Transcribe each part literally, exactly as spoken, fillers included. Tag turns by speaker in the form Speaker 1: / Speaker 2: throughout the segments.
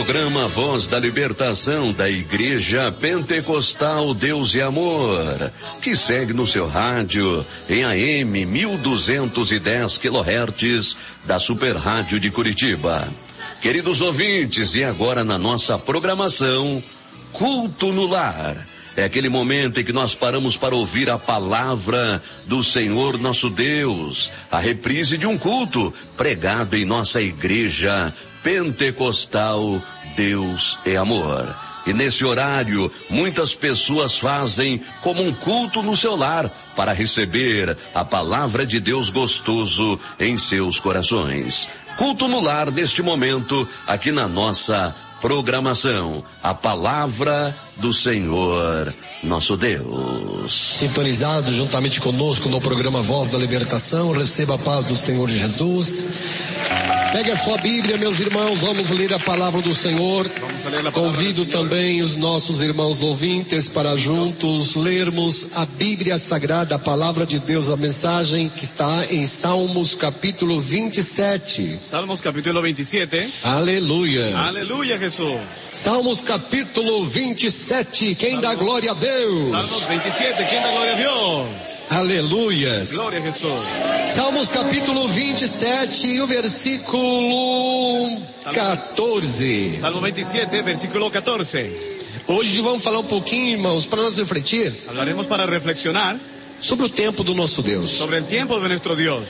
Speaker 1: programa Voz da Libertação da Igreja Pentecostal Deus e Amor, que segue no seu rádio em A M mil duzentos e dez quilohertz da Super Rádio de Curitiba. Queridos ouvintes, e agora na nossa programação, Culto no Lar. É aquele momento em que nós paramos para ouvir a palavra do Senhor nosso Deus, a reprise de um culto pregado em nossa igreja Pentecostal Deus é Amor. E nesse horário, muitas pessoas fazem como um culto no seu lar para receber a palavra de Deus gostoso em seus corações. Culto no lar neste momento, aqui na nossa programação, a palavra do Senhor nosso Deus.
Speaker 2: Sintonizado juntamente conosco no programa Voz da Libertação, receba a paz do Senhor Jesus. Pegue a sua Bíblia, meus irmãos, vamos ler a palavra do Senhor. Convido também os nossos irmãos ouvintes para juntos lermos a Bíblia Sagrada, a palavra de Deus, a mensagem que está em Salmos capítulo vinte e sete.
Speaker 3: Salmos capítulo vinte e sete.
Speaker 2: Aleluia.
Speaker 3: Aleluia, Jesus.
Speaker 2: Salmos capítulo vinte e sete, quem Salmos, dá glória a Deus?
Speaker 3: Salmos vinte e sete, quem dá glória a Deus?
Speaker 2: Aleluias.
Speaker 3: Glória a Jesus.
Speaker 2: Salmos capítulo vinte e sete e o versículo quatorze.
Speaker 3: Salmo vinte e sete, versículo quatorze.
Speaker 2: Hoje vamos falar um pouquinho, irmãos, para nós refletir.
Speaker 3: Hablaremos para reflexionar
Speaker 2: sobre o tempo do nosso Deus.
Speaker 3: Sobre el tiempo de nuestro Dios.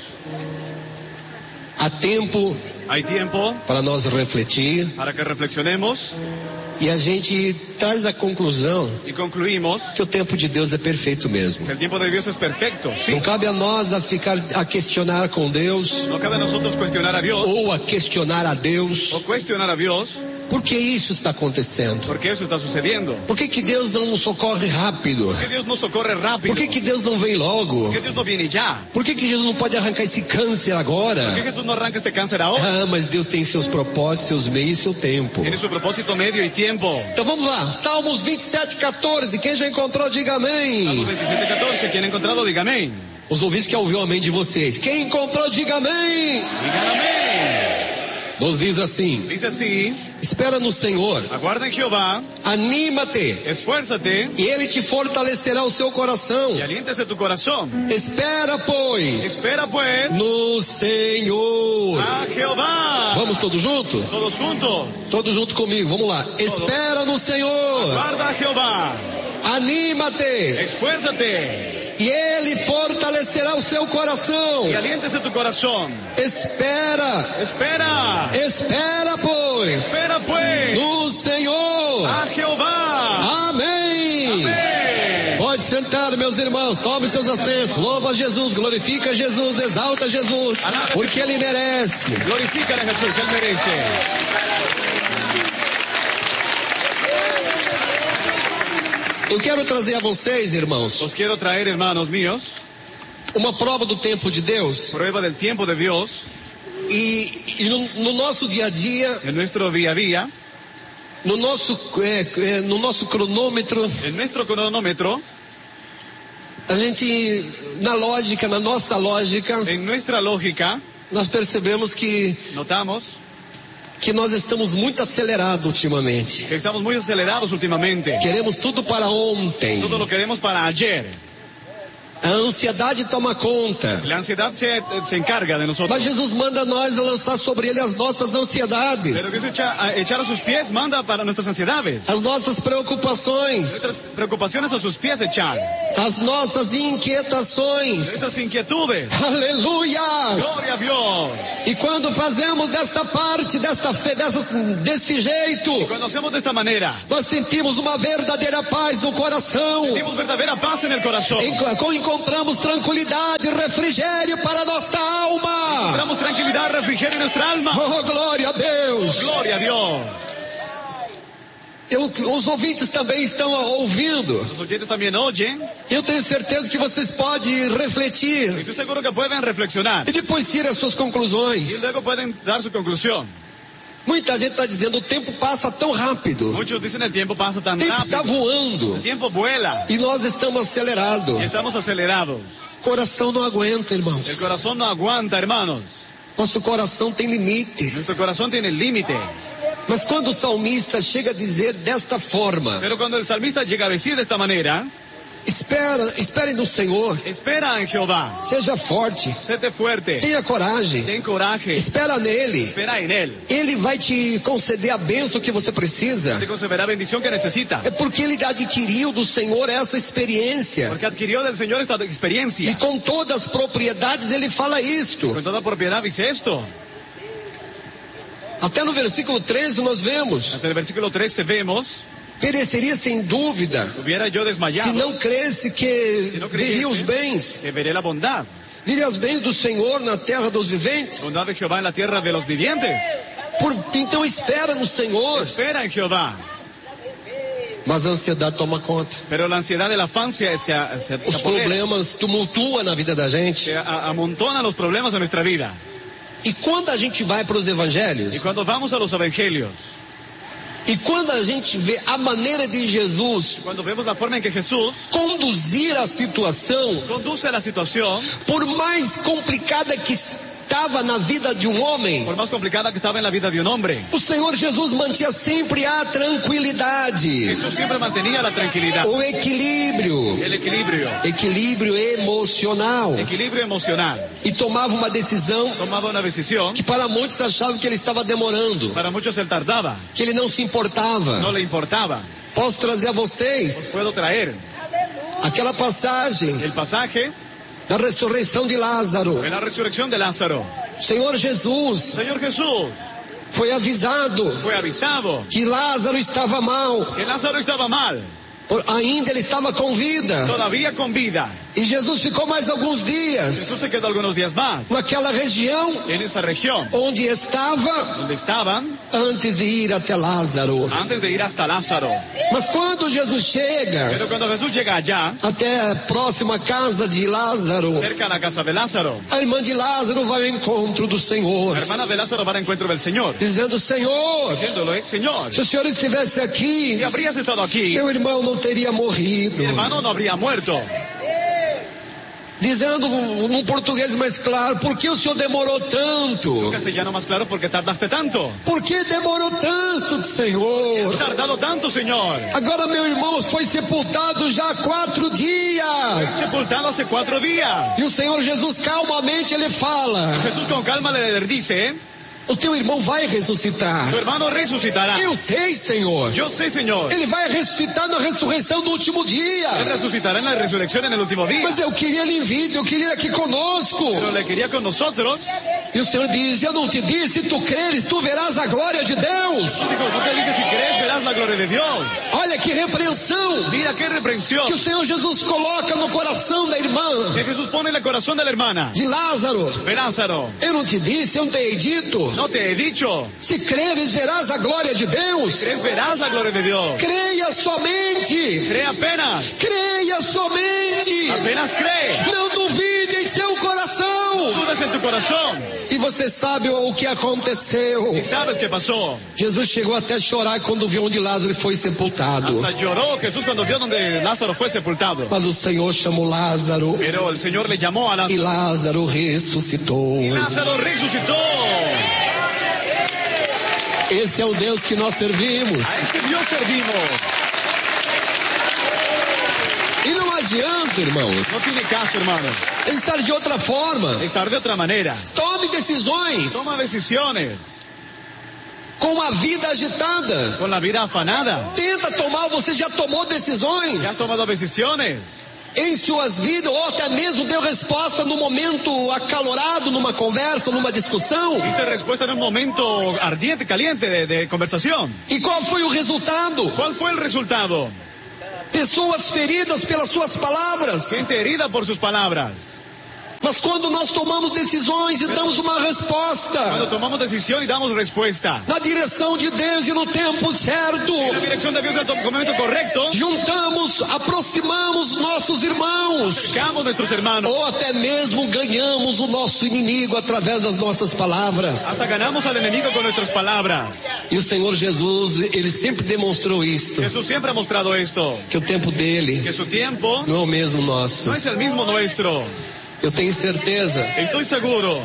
Speaker 2: Há tempo
Speaker 3: Hay tiempo
Speaker 2: para nós refletir,
Speaker 3: para que reflexionemos,
Speaker 2: e a gente traz a conclusão
Speaker 3: y concluimos
Speaker 2: que o tempo de Deus é perfeito mesmo.
Speaker 3: que el tiempo de Dios es perfecto. Sí.
Speaker 2: Não cabe a nós a ficar a questionar com Deus,
Speaker 3: no cabe a nosotros cuestionar a Dios,
Speaker 2: ou a questionar a Deus,
Speaker 3: o cuestionar a Dios.
Speaker 2: Por que isso está acontecendo?
Speaker 3: ¿Por qué eso está sucediendo?
Speaker 2: Por que que Deus não nos socorre rápido?
Speaker 3: ¿Por qué Dios no socorre rápido?
Speaker 2: Por que que Deus não vem logo?
Speaker 3: ¿Por qué Dios no viene ya?
Speaker 2: Por que que Jesus não pode arrancar esse câncer agora?
Speaker 3: ¿Por qué Jesús no arranca este cáncer ahora?
Speaker 2: Ah, mas Deus tem seus propósitos, seus meios e seu tempo.
Speaker 3: Tiene su propósito, medio y tiempo.
Speaker 2: Então vamos lá, Salmos vinte e sete, quatorze, quem já encontrou, diga amém.
Speaker 3: Salmos vinte e sete, quatorze, quem encontrado, diga amém.
Speaker 2: Os ouvintes que ouviu o amém de vocês. Quem encontrou, diga amém.
Speaker 3: Diga amém.
Speaker 2: Nos diz assim.
Speaker 3: Dice así.
Speaker 2: Espera no Senhor.
Speaker 3: Aguarda en Jehová.
Speaker 2: Anímate.
Speaker 3: Esfuérzate.
Speaker 2: E Ele te fortalecerá o seu coração.
Speaker 3: Y aliéntese tu corazón.
Speaker 2: Espera, pois.
Speaker 3: Espera, pues.
Speaker 2: No Senhor.
Speaker 3: A Jehová.
Speaker 2: Vamos todos juntos?
Speaker 3: Todos juntos.
Speaker 2: Todos juntos comigo, vamos lá. Todos. Espera no Senhor.
Speaker 3: Aguarda a Jehová.
Speaker 2: Anímate.
Speaker 3: Esfuérzate.
Speaker 2: E Ele fortalecerá o seu coração.
Speaker 3: Y aliéntese tu corazón.
Speaker 2: Espera.
Speaker 3: Espera.
Speaker 2: Espera, pois.
Speaker 3: Espera, pues.
Speaker 2: No Senhor.
Speaker 3: A Jehová.
Speaker 2: Amém.
Speaker 3: Amém.
Speaker 2: Pode sentar, meus irmãos. Tome seus assentos. Louva Jesus, glorifica Jesus, exalta Jesus, porque Ele merece.
Speaker 3: Glorifica a Jesus, que Ele merece.
Speaker 2: Eu quero trazer a vocês, irmãos,
Speaker 3: Os quero traer, hermanos míos,
Speaker 2: uma prova do tempo de Deus.
Speaker 3: Prueba del tiempo de Dios.
Speaker 2: E, e no, no nosso dia a dia,
Speaker 3: en nuestro día a día,
Speaker 2: no nosso, é, é, no nosso cronômetro,
Speaker 3: en nuestro cronómetro,
Speaker 2: a gente, na lógica, na nossa lógica,
Speaker 3: en nuestra lógica,
Speaker 2: nós percebemos que,
Speaker 3: notamos
Speaker 2: que nós estamos muito acelerados ultimamente.
Speaker 3: que estamos muy acelerados últimamente.
Speaker 2: Queremos tudo para ontem.
Speaker 3: Todo lo queremos para ayer.
Speaker 2: A ansiedade toma conta.
Speaker 3: La ansiedad se, se encarga de nosotros.
Speaker 2: Mas Jesus manda nós lançar sobre Ele as nossas ansiedades.
Speaker 3: Pero que se echa, a echar a sus pies manda para nuestras ansiedades.
Speaker 2: As nossas preocupações.
Speaker 3: Nuestras preocupaciones a sus pies echar.
Speaker 2: As nossas inquietações.
Speaker 3: Nuestras inquietudes.
Speaker 2: Aleluias!
Speaker 3: Glória a Deus.
Speaker 2: E quando fazemos desta parte, desta fe, dessa, deste jeito,
Speaker 3: Y cuando hacemos de esta manera,
Speaker 2: nós sentimos uma verdadeira paz no coração.
Speaker 3: sentimos verdadera paz en el corazón.
Speaker 2: Enco, encontramos tranquilidade e refrigério para a nossa alma.
Speaker 3: Encontramos tranquilidad, refrigerio en nuestra alma.
Speaker 2: Oh, glória a Deus!
Speaker 3: Glória a Dios.
Speaker 2: Eu, os ouvintes também estão ouvindo.
Speaker 3: Los oyentes también oyen.
Speaker 2: Eu tenho certeza que vocês podem refletir.
Speaker 3: Estoy seguro que pueden reflexionar.
Speaker 2: E depois tirar suas
Speaker 3: Y
Speaker 2: conclusões.
Speaker 3: luego pueden dar su conclusión.
Speaker 2: Muita gente está dizendo o tempo passa tão rápido.
Speaker 3: Muchos dicen el tiempo pasa
Speaker 2: O
Speaker 3: tan
Speaker 2: tempo
Speaker 3: rápido.
Speaker 2: está voando.
Speaker 3: El tiempo vuela.
Speaker 2: E nós estamos acelerados.
Speaker 3: Y estamos acelerados.
Speaker 2: O coração não aguenta, irmãos.
Speaker 3: El corazón no aguanta, hermanos.
Speaker 2: Nosso coração tem limites.
Speaker 3: Nuestro corazón tiene límite.
Speaker 2: Mas quando o salmista chega a dizer desta forma,
Speaker 3: Pero cuando el salmista llega a decir de esta manera,
Speaker 2: espera, espere no Senhor,
Speaker 3: espera en Jehová,
Speaker 2: seja forte,
Speaker 3: séte fuerte,
Speaker 2: tenha coragem,
Speaker 3: ten coraje,
Speaker 2: espera nele,
Speaker 3: espera en él,
Speaker 2: ele vai te conceder a bênção que você precisa.
Speaker 3: te concederá bendición que necesita,
Speaker 2: É porque ele adquiriu do Senhor essa experiência.
Speaker 3: porque adquirió del Señor esta
Speaker 2: E
Speaker 3: experiencia.
Speaker 2: com todas as propriedades ele fala isto.
Speaker 3: Con toda propiedad dice esto.
Speaker 2: Até no versículo treze nós vemos:
Speaker 3: Hasta el versículo trece vemos,
Speaker 2: pereceria sem dúvida,
Speaker 3: hubiera yo
Speaker 2: se
Speaker 3: desmayado,
Speaker 2: não cresce que
Speaker 3: Se não creyese,
Speaker 2: veria os bens,
Speaker 3: que veré la bondad,
Speaker 2: viria os bens do Senhor na terra dos viventes.
Speaker 3: bondad de Jehová en la tierra de los vivientes.
Speaker 2: Por, então espera no Senhor.
Speaker 3: Espera en Jehová.
Speaker 2: Mas a ansiedade toma conta.
Speaker 3: Pero la ansiedad del afán se, se, se,
Speaker 2: Os
Speaker 3: se apodera,
Speaker 2: problemas tumultuam na vida da gente.
Speaker 3: se a- amontonan los problemas de nuestra vida.
Speaker 2: E quando a gente vai para os
Speaker 3: Y
Speaker 2: evangelhos,
Speaker 3: cuando vamos a los evangelios,
Speaker 2: e quando a gente vê a maneira de Jesus
Speaker 3: cuando vemos la forma en que Jesús
Speaker 2: conduzir a situação,
Speaker 3: conduce la situación,
Speaker 2: por mais complicada que estava na vida de um homem,
Speaker 3: por más complicada que estaba en la vida de un hombre,
Speaker 2: o Senhor Jesus mantinha sempre a tranquilidade,
Speaker 3: Jesús siempre mantenía la tranquilidad,
Speaker 2: o equilíbrio,
Speaker 3: el equilibrio,
Speaker 2: equilíbrio emocional,
Speaker 3: equilibrio emocional.
Speaker 2: e tomava uma decisão
Speaker 3: Tomaba una decisión,
Speaker 2: que para muitos achavam que ele estava demorando,
Speaker 3: para muchos él tardaba,
Speaker 2: que ele não se importava.
Speaker 3: no le importaba.
Speaker 2: Posso trazer a vocês
Speaker 3: Puedo traer
Speaker 2: aquela passagem
Speaker 3: el pasaje
Speaker 2: da ressurreição de Lázaro.
Speaker 3: de la resurrección de Lázaro.
Speaker 2: O Senhor Jesus
Speaker 3: Señor Jesús
Speaker 2: foi avisado
Speaker 3: fue avisado
Speaker 2: que Lázaro estava mal,
Speaker 3: que Lázaro estaba mal,
Speaker 2: por- ainda ele estava com vida.
Speaker 3: todavía con vida.
Speaker 2: E Jesus ficou mais alguns dias
Speaker 3: Jesús se quedó algunos días más
Speaker 2: naquela região
Speaker 3: en esa región
Speaker 2: onde estava
Speaker 3: donde estaban
Speaker 2: antes de ir até Lázaro.
Speaker 3: antes de ir hasta Lázaro.
Speaker 2: Mas quando Jesus chega
Speaker 3: Pero cuando Jesús llega allá,
Speaker 2: até a próxima casa de Lázaro,
Speaker 3: cerca a la casa de Lázaro,
Speaker 2: a irmã de Lázaro vai ao encontro do Senhor,
Speaker 3: la hermana de Lázaro va al encuentro del Señor,
Speaker 2: dizendo: Senhor,
Speaker 3: diciéndole, Señor,
Speaker 2: se o Senhor estivesse aqui,
Speaker 3: si habrías estado aquí,
Speaker 2: meu irmão não teria morrido.
Speaker 3: mi hermano no habría muerto.
Speaker 2: Dizendo num português mais claro: por que o Senhor demorou tanto?
Speaker 3: En castellano más claro, ¿por qué tardaste tanto?
Speaker 2: Por que demorou tanto,
Speaker 3: ¿Has
Speaker 2: Senhor?
Speaker 3: tardado tanto, Señor?
Speaker 2: Agora meu irmão foi sepultado já há quatro dias.
Speaker 3: Sepultado hace cuatro días.
Speaker 2: E o Senhor Jesus calmamente ele fala:
Speaker 3: Jesús con calma le dice,
Speaker 2: o teu irmão vai ressuscitar.
Speaker 3: tu hermano resucitará.
Speaker 2: Eu sei, Senhor.
Speaker 3: Yo sé, Señor.
Speaker 2: Ele vai ressuscitar na ressurreição do último
Speaker 3: Él
Speaker 2: dia.
Speaker 3: resucitará en la resurrección en el último día.
Speaker 2: Mas eu queria ele em vida, eu queria ele aqui conosco.
Speaker 3: Pero le quería con nosotros.
Speaker 2: E o Senhor diz: eu não te disse, tu creres, tu verás a glória de Deus.
Speaker 3: Dijo, no te dije si crees verás la gloria de Dios.
Speaker 2: Olha que repreensão
Speaker 3: Mira qué reprensión
Speaker 2: que o Senhor Jesus coloca no coração da irmã
Speaker 3: que Jesús pone en el corazón de la hermana
Speaker 2: de Lázaro.
Speaker 3: de Lázaro.
Speaker 2: Eu não te disse, eu não te hei dito.
Speaker 3: No te he dicho,
Speaker 2: Se creres, verás a glória de Deus.
Speaker 3: crees verás la gloria de Dios.
Speaker 2: Creia somente.
Speaker 3: Cree apenas,
Speaker 2: Creia somente.
Speaker 3: apenas cree.
Speaker 2: Não duvide em seu coração.
Speaker 3: Dudas en tu corazón
Speaker 2: E você sabe o que aconteceu.
Speaker 3: y sabes qué pasó.
Speaker 2: Jesus chegou até a chorar quando viu onde Lázaro foi sepultado.
Speaker 3: Hasta lloró Jesús cuando vio donde Lázaro fue sepultado.
Speaker 2: Mas o Senhor chamou Lázaro
Speaker 3: Pero el Señor le llamó a
Speaker 2: e
Speaker 3: Lázaro.
Speaker 2: Lázaro ressuscitou.
Speaker 3: Y Lázaro resucitó.
Speaker 2: Esse é o Deus que nós servimos.
Speaker 3: A este Dios servimos.
Speaker 2: E não adianta, irmãos,
Speaker 3: No tiene caso, hermano.
Speaker 2: estar de outra forma.
Speaker 3: Estar de otra manera.
Speaker 2: Tome decisões
Speaker 3: Toma decisiones
Speaker 2: com a vida agitada.
Speaker 3: con la vida afanada.
Speaker 2: Tenta tomar, você já tomou decisões
Speaker 3: Ya has tomado decisiones
Speaker 2: em suas vidas, ou até mesmo deu resposta no momento acalorado, numa conversa, numa discussão.
Speaker 3: diste respuesta en un momento ardiente, caliente de, de conversación.
Speaker 2: E qual foi o resultado?
Speaker 3: ¿Cuál fue el resultado?
Speaker 2: Pessoas feridas pelas suas palavras.
Speaker 3: Gente herida por sus palabras.
Speaker 2: Mas quando nós tomamos decisões e damos uma
Speaker 3: Cuando
Speaker 2: resposta
Speaker 3: tomamos decisión y damos respuesta
Speaker 2: na direção de Deus e no tempo certo,
Speaker 3: en la dirección de Dios en el momento correcto,
Speaker 2: juntamos, aproximamos nossos irmãos,
Speaker 3: acercamos a nuestros hermanos.
Speaker 2: ou até mesmo ganhamos o nosso inimigo através das nossas palavras.
Speaker 3: Hasta ganamos al enemigo con nuestras palabras.
Speaker 2: E o Senhor Jesus, ele sempre demonstrou isto,
Speaker 3: Jesús siempre ha mostrado esto,
Speaker 2: que o tempo dele
Speaker 3: que su tiempo
Speaker 2: não é o mesmo nosso.
Speaker 3: no es el mismo nuestro.
Speaker 2: Eu tenho certeza
Speaker 3: Estoy seguro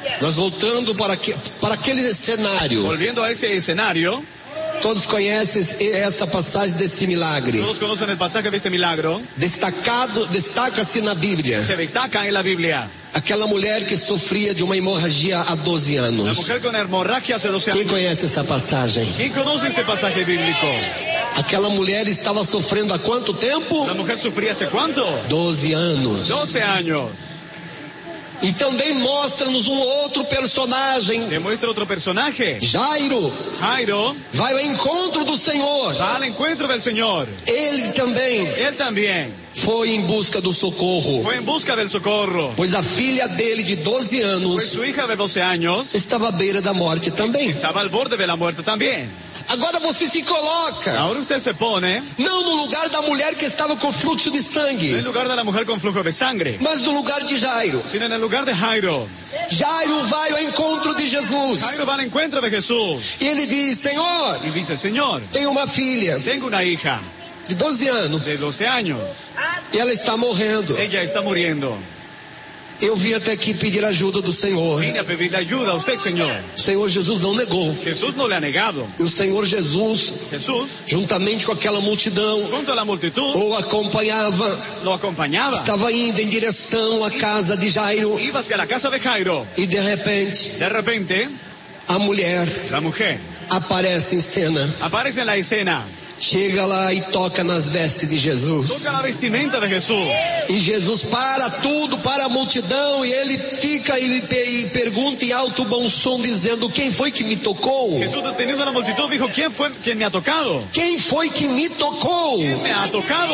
Speaker 2: Nós voltando para, que, para aquele cenário.
Speaker 3: Volviendo a ese escenario.
Speaker 2: Todos conhecem esta passagem desse milagre.
Speaker 3: Todos conocen el pasaje de este milagro.
Speaker 2: Destacado, destaca-se na Bíblia.
Speaker 3: Se destaca en la Biblia.
Speaker 2: Aquela mulher que sofria de uma hemorragia há doze anos.
Speaker 3: La mujer con hemorragia hace doce años.
Speaker 2: Quem conhece essa passagem?
Speaker 3: ¿Quién conoce este pasaje bíblico?
Speaker 2: Aquela mulher estava sofrendo há quanto tempo?
Speaker 3: La mujer sufría hace cuánto?
Speaker 2: doze anos.
Speaker 3: doce años.
Speaker 2: E também mostra-nos um outro personagem.
Speaker 3: Demuestra otro personaje.
Speaker 2: Jairo.
Speaker 3: Jairo.
Speaker 2: Vai ao encontro do Senhor.
Speaker 3: Va al encuentro del Señor.
Speaker 2: Ele também.
Speaker 3: Él también.
Speaker 2: Foi em busca do socorro.
Speaker 3: Fue en busca del socorro.
Speaker 2: Pois a filha dele de doze anos.
Speaker 3: Pues su hija de doce años.
Speaker 2: Estava à beira da morte também.
Speaker 3: Estaba al borde de la muerte también.
Speaker 2: Agora você se coloca.
Speaker 3: Ahora usted se pone.
Speaker 2: Não no lugar da mulher que estava com fluxo de sangue.
Speaker 3: No en lugar de la mujer con flujo de sangre.
Speaker 2: Mas no lugar de Jairo.
Speaker 3: Sino en el lugar de Jairo.
Speaker 2: Jairo vai ao encontro de Jesus.
Speaker 3: Jairo va al encuentro de Jesús.
Speaker 2: E ele diz: Senhor.
Speaker 3: Y dice: Señor.
Speaker 2: Tenho uma filha.
Speaker 3: Tengo una hija.
Speaker 2: De doze anos.
Speaker 3: De doce años.
Speaker 2: E ela está morrendo.
Speaker 3: Ella está muriendo.
Speaker 2: Eu vim até aqui pedir ajuda do Senhor.
Speaker 3: Vine a pedirle ayuda a usted, Señor.
Speaker 2: O Senhor Jesus não negou.
Speaker 3: Jesús no le ha negado.
Speaker 2: E o Senhor Jesus,
Speaker 3: Jesús,
Speaker 2: juntamente com aquela multidão,
Speaker 3: junto a la multitud,
Speaker 2: o acompanhava.
Speaker 3: Lo acompañaba.
Speaker 2: Estava indo em direção à casa de Jairo.
Speaker 3: Iba hacia la casa de Jairo.
Speaker 2: E de repente,
Speaker 3: de repente,
Speaker 2: a mulher,
Speaker 3: la mujer,
Speaker 2: aparece em cena.
Speaker 3: Aparece en la escena.
Speaker 2: Chega lá e toca nas vestes de Jesus.
Speaker 3: Toca la vestimenta de Jesús.
Speaker 2: E Jesus para tudo, para a multidão, e ele fica e, e pergunta em alto bom som, dizendo: quem foi que me tocou?
Speaker 3: Jesús, deteniendo a la multitud, dijo: ¿Quién fue quien me ha tocado?
Speaker 2: Quem foi que me tocou?
Speaker 3: ¿Quién me ha tocado?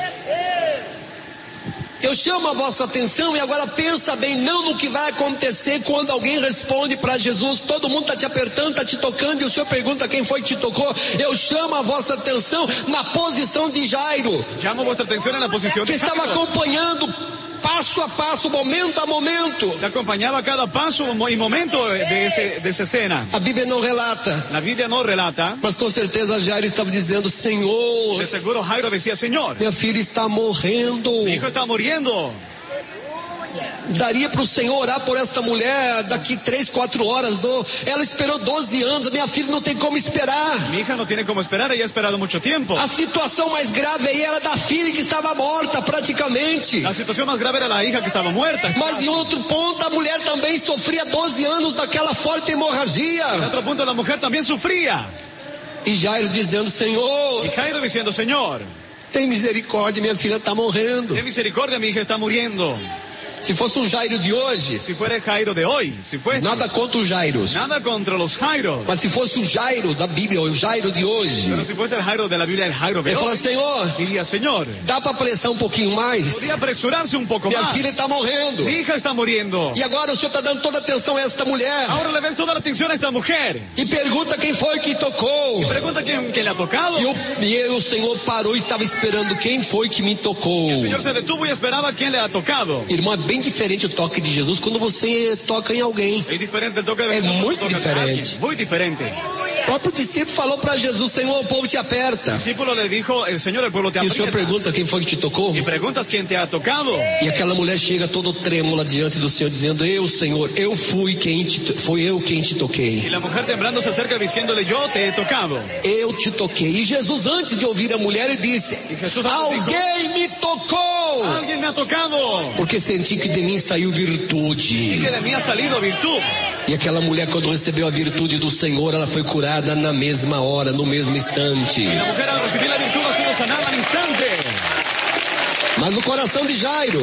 Speaker 2: Eu chamo a vossa atenção e agora pensa bem, não no que vai acontecer quando alguém responde para Jesus. Todo mundo está te apertando, está te tocando, e o Senhor pergunta quem foi que te tocou. Eu chamo a vossa atenção na posição de Jairo.
Speaker 3: Chamo vuestra atención en la posición
Speaker 2: que
Speaker 3: de Jairo.
Speaker 2: Estava acompanhando passo a passo, momento a momento.
Speaker 3: Te acompañaba cada paso y momento de, ese, de esa escena.
Speaker 2: A Bíblia não relata.
Speaker 3: La Biblia no relata.
Speaker 2: Mas com certeza Jairo estava dizendo: Senhor.
Speaker 3: De seguro Jairo decía: Señor,
Speaker 2: minha filha está morrendo.
Speaker 3: Mi hijo está muriendo.
Speaker 2: Daria para o Senhor orar por esta mulher daqui três, quatro horas. Oh, ela esperou doze anos, a minha filha não tem como esperar.
Speaker 3: Mi hija no tiene como esperar, ella ha esperado mucho tiempo.
Speaker 2: A situação mais grave aí era da filha que estava morta praticamente.
Speaker 3: A situação mais grave era da hija que estava morta.
Speaker 2: Mas em outro ponto a mulher também sofria doze anos daquela forte hemorragia.
Speaker 3: Em outro ponto a mulher também sofria.
Speaker 2: E Jairo dizendo: Senhor.
Speaker 3: E Jairo dizendo: Senhor,
Speaker 2: tem misericórdia, minha filha está morrendo.
Speaker 3: Tem misericórdia, minha hija está morrendo.
Speaker 2: Se fosse um Jairo de hoje,
Speaker 3: se fuera Jairo de hoy, se fuese,
Speaker 2: nada contra os Jairos,
Speaker 3: nada contra los Jairos.
Speaker 2: Mas se fosse o Jairo da Bíblia, o Jairo de hoje,
Speaker 3: pero se fuese el Jairo de la Biblia, el Jairo de
Speaker 2: ele
Speaker 3: hoy,
Speaker 2: fala: Senhor,
Speaker 3: diría: Señor,
Speaker 2: dá para apressar um pouquinho mais?
Speaker 3: Podia apressurarse um pouco
Speaker 2: minha
Speaker 3: mais.
Speaker 2: Minha filha está morrendo.
Speaker 3: Mi hija está muriendo.
Speaker 2: E agora o Senhor está dando toda a atenção a esta mulher.
Speaker 3: Agora le ves toda a atenção a esta mulher.
Speaker 2: E pergunta quem foi que tocou.
Speaker 3: E pergunta quem, quem lhe ha tocado.
Speaker 2: E o, e o Senhor parou e estava esperando quem foi que me tocou.
Speaker 3: E o Senhor se detuvo e esperava quem lhe ha tocado.
Speaker 2: Irmão, é bem diferente o toque de Jesus quando você toca em alguém.
Speaker 3: É diferente o toque de
Speaker 2: É muito diferente.
Speaker 3: Muito diferente.
Speaker 2: O próprio discípulo falou para Jesus: Senhor, o povo te aperta.
Speaker 3: O discípulo lhe disse: el Senhor, el pueblo te aprieta.
Speaker 2: E o Senhor pergunta quem foi que te tocou.
Speaker 3: E perguntas quem te ha tocado.
Speaker 2: E aquela mulher chega toda trêmula diante do Senhor, dizendo: Eu, Senhor, eu fui quem te, foi eu quem te toquei.
Speaker 3: E a mulher temblando se acerca dizendo-lhe: Eu te he tocado.
Speaker 2: Eu te toquei. E Jesus, antes de ouvir a mulher, ele disse: Alguém dijo, me tocou.
Speaker 3: Alguém me ha tocado.
Speaker 2: Porque senti que de mim saiu virtude.
Speaker 3: E que de mim ha salido virtude.
Speaker 2: E aquela mulher, quando recebeu a virtude do Senhor, ela foi curada na mesma hora, no mesmo instante.
Speaker 3: E a mulher, ao receber a virtude, ha sido sanada no instante.
Speaker 2: Mas o coração de Jairo,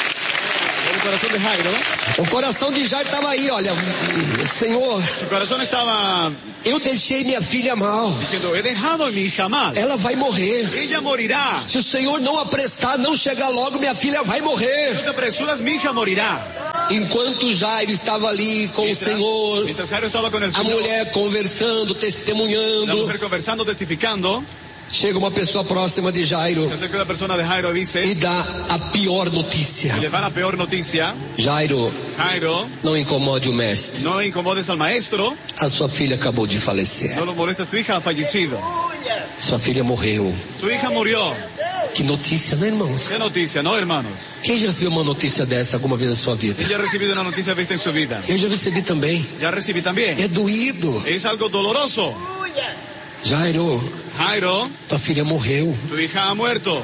Speaker 3: o coração de Jairo,
Speaker 2: o coração de Jairo estava aí, olha, Senhor,
Speaker 3: o coração estava,
Speaker 2: eu deixei minha filha mal,
Speaker 3: dizendo: He deixado minha hija mal.
Speaker 2: Ela vai morrer.
Speaker 3: Ella morirá.
Speaker 2: Se o Senhor não apressar, não chegar logo, minha filha vai morrer.
Speaker 3: Se te apressuras, minha hija morirá.
Speaker 2: Enquanto Jairo estava ali com
Speaker 3: mientras,
Speaker 2: o Senhor,
Speaker 3: Jairo estava com o
Speaker 2: a mulher conversando, testemunhando,
Speaker 3: a mulher conversando, testificando,
Speaker 2: chega uma pessoa próxima de Jairo,
Speaker 3: se acerca uma pessoa de Jairo, dice,
Speaker 2: e dá a pior notícia.
Speaker 3: E le dá a pior notícia.
Speaker 2: Jairo,
Speaker 3: Jairo,
Speaker 2: não incomode o mestre.
Speaker 3: Não incomodes ao maestro.
Speaker 2: A sua filha acabou de falecer.
Speaker 3: Não lo molestes, tu hija ha fallecido.
Speaker 2: Sua filha morreu.
Speaker 3: Tu hija murió.
Speaker 2: Que notícia, né, irmãos?
Speaker 3: Qué noticia, ¿no, hermanos?
Speaker 2: Quem já recebeu uma notícia dessa alguma vez na sua vida?
Speaker 3: ¿Quién ya ha recibido una noticia vista en su vida?
Speaker 2: Eu já recebi também.
Speaker 3: Ya recibí también.
Speaker 2: É doído.
Speaker 3: Es algo doloroso.
Speaker 2: Jairo,
Speaker 3: Jairo,
Speaker 2: tua filha morreu.
Speaker 3: tu hija ha muerto.